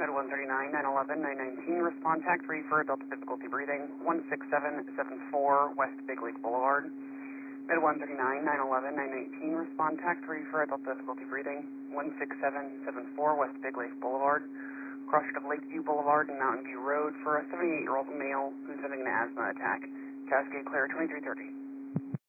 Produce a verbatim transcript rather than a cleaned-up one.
Med one thirty-nine, nine eleven, nine nineteen, respond tax three for adult difficulty breathing, one six seven seven four West Big Lake Boulevard. Med one thirty-nine, nine eleven, nine nineteen, respond tax three for adult difficulty breathing, one six seven seven four West Big Lake Boulevard. Crossed of Lakeview Boulevard and Mountain View Road for a seventy-eight-year-old male who's having an asthma attack. Cascade Clear twenty-three thirty.